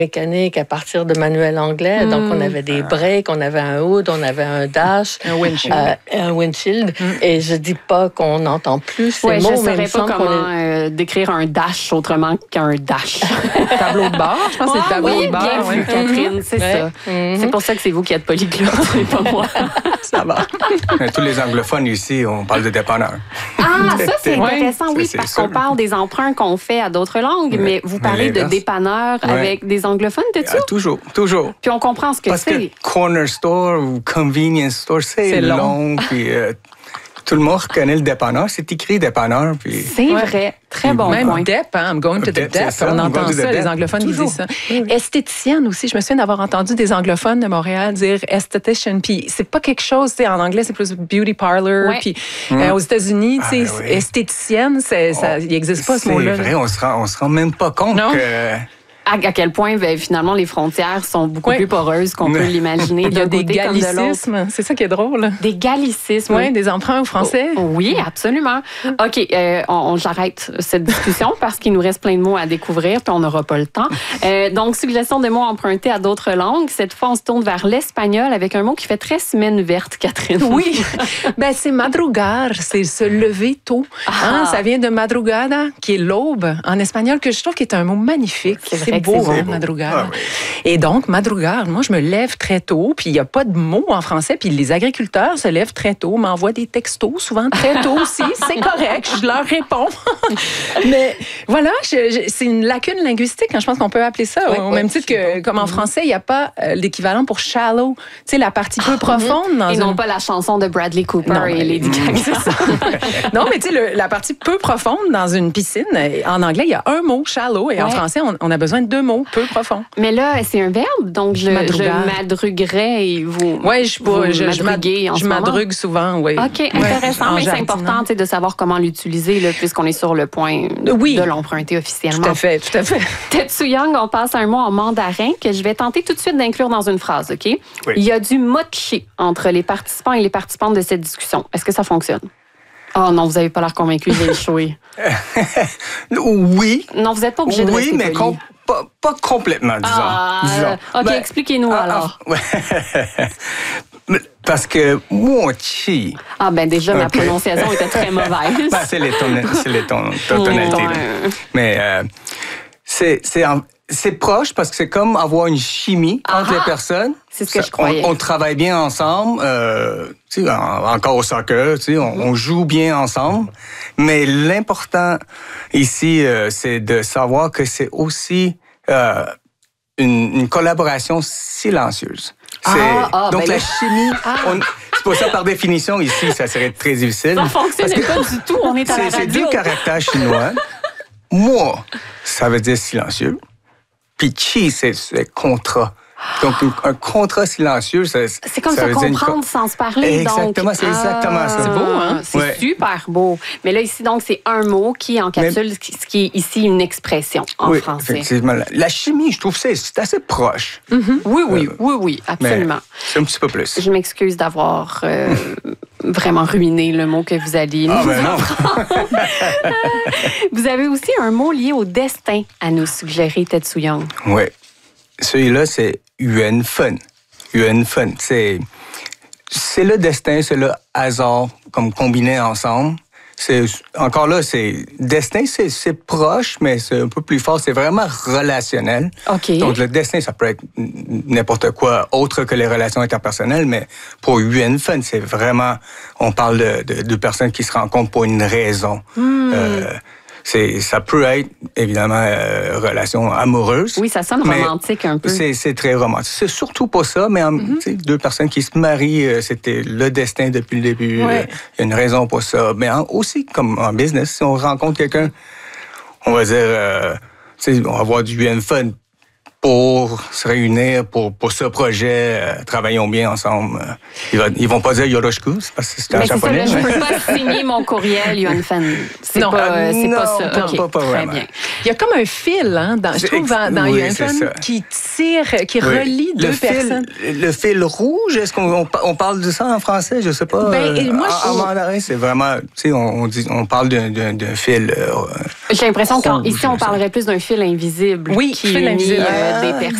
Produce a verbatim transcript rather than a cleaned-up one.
mécanique à partir de manuels anglais. Mmh. Donc, on avait des breaks, on avait un hood, on avait un dash. Un windshield. Euh, un windshield. Mmh. Et je dis pas qu'on n'entend plus ces ouais, mots. Je ne mais saurais pas comment est... euh, décrire un dash autrement qu'un dash. Tableau de bord, je pense que c'est le tableau oui, de bord. Bien vu, Catherine, mmh. c'est ouais. ça. Mmh. C'est pour ça que c'est vous qui êtes polyglotte, et pas moi. Ça va. Tous les anglophones ici, on parle de dépanneur. Ah, ça, c'est intéressant, ouais. oui, c'est, parce c'est qu'on parle des emprunts qu'on fait à d'autres langues, ouais. mais vous parlez mais de dépanneurs ouais. avec des anglophones, de tout? Ah, toujours, toujours. Puis on comprend ce que parce c'est. Parce que corner store ou convenience store, c'est, c'est long. long puis, euh, tout le monde reconnaît le dépanneur. C'est écrit dépanneur. Puis... C'est ouais. vrai. Très bon Même point. dep, hein, I'm going to the dep. On entend ça, les anglophones qui disent ça. Oui. Esthéticienne aussi. Je me souviens d'avoir entendu des anglophones de Montréal dire esthetician. Puis c'est pas quelque chose, en anglais, c'est plus beauty parlor. Ouais. Puis mm. euh, aux États-Unis, ah, ben oui. esthéticienne, c'est, ça, il n'existe pas ce mot-là. C'est vrai, on se rend, on se rend même pas compte non? que... À, à quel point, ben, finalement, les frontières sont beaucoup oui. plus poreuses qu'on peut l'imaginer. Il y a des gallicismes, c'est ça qui est drôle. Des gallicismes. Oui, des emprunts au français. Oh, oui, absolument. OK, euh, on, on, j'arrête cette discussion parce qu'il nous reste plein de mots à découvrir puis on n'aura pas le temps. Euh, donc, suggestion de mots empruntés à d'autres langues. Cette fois, on se tourne vers l'espagnol avec un mot qui fait très semaine verte, Catherine. Oui, ben, c'est madrugar, c'est se lever tôt. Ah. Hein, ça vient de madrugada, qui est l'aube en espagnol, que je trouve qui est un mot magnifique. C'est C'est beau, c'est hein, beau. Madrugar. Ah, oui. Et donc, madrugar, moi, je me lève très tôt, puis il n'y a pas de mots en français, puis les agriculteurs se lèvent très tôt, m'envoient des textos, souvent très tôt aussi. C'est correct, je leur réponds. Mais voilà, je, je, c'est une lacune linguistique, hein, je pense qu'on peut appeler ça, oui, au oui, même titre que, comme en français, il n'y a pas euh, l'équivalent pour shallow, tu sais, la partie peu profonde. Dans et une... non pas la chanson de Bradley Cooper non, et Lady Gaga. C'est ça. Non, mais tu sais, la partie peu profonde dans une piscine, en anglais, il y a un mot, shallow, et ouais. en français, on, on a besoin de deux mots, peu profonds. Mais là, c'est un verbe, donc je, je madruguerais et vous. Oui, je, vous je, je, je madrugue souvent, oui. OK, intéressant, ouais, mais c'est important de savoir comment l'utiliser, là, puisqu'on est sur le point oui. de l'emprunter officiellement. Tout à fait, tout à fait. Tetsu Young, on passe à un mot en mandarin que je vais tenter tout de suite d'inclure dans une phrase, OK? Oui. Il y a du mochi entre les participants et les participantes de cette discussion. Est-ce que ça fonctionne? Oh non, vous n'avez pas l'air convaincu, j'ai échoué. Oui. Non, vous n'êtes pas obligé de rester Oui, mais com- pas, pas complètement, disons. Ah, disons. OK, ben, expliquez-nous ah, alors. Ah, parce que mochi... Ah ben déjà, ma prononciation était très mauvaise. Ben, c'est les, ton, c'est les ton, ton, tonalités. Ouais. Mais euh, c'est... c'est en, C'est proche parce que c'est comme avoir une chimie ah, entre les personnes. C'est ce que ça, je croyais. On, on travaille bien ensemble. Euh, tu sais, en, encore au soccer, tu sais, on, on joue bien ensemble. Mais l'important ici, euh, c'est de savoir que c'est aussi euh, une, une collaboration silencieuse. C'est, ah, ah, donc ben la là... chimie, ah. on, c'est pour ça par définition ici, ça serait très difficile. Ça fonctionne pas du tout. On est à c'est, la radio. C'est du caractère chinois. Moi, ça veut dire silencieux. Puis chi, c'est, c'est contrat. Donc, un, un contrat silencieux, ça, c'est comme ça se comprendre une... sans se parler. Exactement, donc, c'est exactement ah, ça. C'est beau, hein? C'est ouais. super beau. Mais là, ici, donc, c'est un mot qui encapsule Mais... ce qui est ici une expression en oui, français. Effectivement. La chimie, je trouve que c'est, c'est assez proche. Mm-hmm. Oui, oui, euh, oui, oui, absolument. C'est un petit peu plus. Je m'excuse d'avoir euh, vraiment ruiné le mot que vous alliez nous ah, ben non. Vous avez aussi un mot lié au destin à nous suggérer, Tetsu Young. Oui. Celui-là, c'est Yuan Fen. Yuan Fen, c'est, c'est le destin, c'est le hasard, comme combiné ensemble. C'est, encore là, c'est destin, c'est, c'est proche, mais c'est un peu plus fort. C'est vraiment relationnel. Okay. Donc, le destin, ça peut être n'importe quoi autre que les relations interpersonnelles, mais pour Yuan Fen, c'est vraiment... On parle de, de, de personnes qui se rencontrent pour une raison. Mm. Euh, C'est, ça peut être, évidemment, euh, relation amoureuse. Oui, ça sonne romantique un peu. C'est, c'est très romantique. C'est surtout pas ça, mais mm-hmm. deux personnes qui se marient, euh, c'était le destin depuis le début. Ouais. Il y a une raison pour ça. Mais en, aussi, comme en business, si on rencontre quelqu'un, on va dire, euh, on va avoir du bien fun pour se réunir pour, pour ce projet, euh, travaillons bien ensemble. Euh, ils, va, ils vont pas dire yoroshiku, c'est parce que c'est en japonais. Ça, là, je peux pas signer mon courriel, Yuan Fen. C'est non, pas, euh, c'est non, pas ça. Pas, okay. pas, pas Très vraiment. bien. Il y a comme un fil, hein, dans, je trouve, dans, dans oui, Yuan Fen qui tire, qui oui. relie le deux fil, personnes. Le fil rouge, est-ce qu'on on, on parle de ça en français? Je sais pas. Ben, euh, moi, en, je... en mandarin, c'est vraiment, tu sais, on, on, dit, on parle d'un, d'un, d'un fil. Euh, J'ai l'impression rouge, qu'ici, on parlerait plus d'un fil invisible. Oui, qui fil unit, invisible. Euh, des personnes